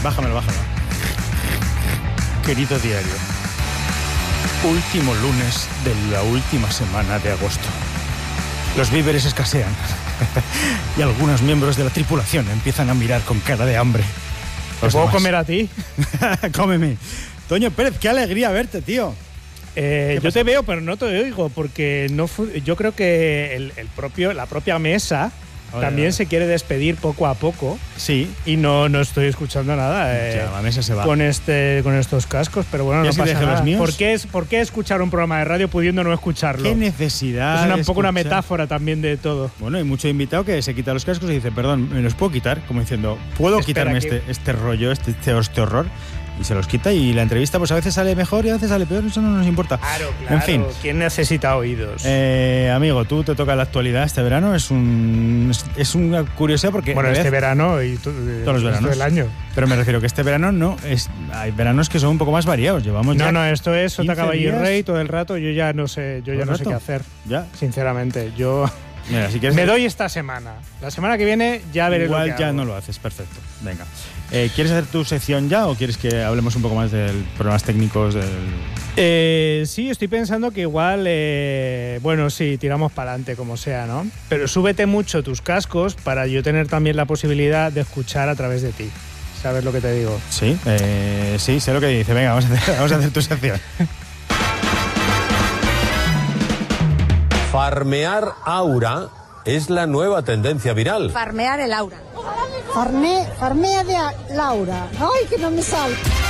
Bájamelo. Querido diario, último lunes de la última semana de agosto. Los víveres escasean y algunos miembros de la tripulación empiezan a mirar con cara de hambre. ¿Te puedo comer a ti? Cómeme. Toño Pérez, qué alegría verte, tío. Yo te veo, pero no te oigo, porque yo creo que la propia mesa también se quiere despedir poco a poco. Sí. Y no estoy escuchando nada. Ya, la mesa se va. Con estos cascos, pero bueno, no pasa nada. Los míos? ¿Por qué escuchar un programa de radio pudiendo no escucharlo? ¿Qué necesidad? Es un poco una metáfora también de todo. Bueno, hay mucho invitado que se quita los cascos y dice, perdón, ¿me los puedo quitar? Como diciendo, ¿puedo quitarme este rollo, este horror? Y se los quita y la entrevista pues a veces sale mejor y a veces sale peor, eso no nos importa. Claro. En fin. ¿Quién necesita oídos? Amigo, tú te toca la actualidad este verano, es una curiosidad porque... Bueno, este verano y todos los veranos del año. Pero me refiero que este verano hay veranos que son un poco más variados, llevamos ya... No, esto es Sota Caballo y Rey todo el rato, yo ya no sé qué hacer. ¿Ya? Sinceramente, Mira, si quieres, me doy esta semana. La semana que viene ya veré igual lo que ya hago. No lo haces, perfecto. Venga. ¿Quieres hacer tu sección ya o quieres que hablemos un poco más de problemas técnicos sí, estoy pensando que igual, sí, tiramos para adelante como sea, ¿no? Pero súbete mucho tus cascos para yo tener también la posibilidad de escuchar a través de ti. ¿Sabes lo que te digo? Sí, sí, sé lo que dice. Venga, vamos a hacer tu sección. Farmear aura es la nueva tendencia viral. Farmear el aura. Farmea de Laura. Ay, que no me sale.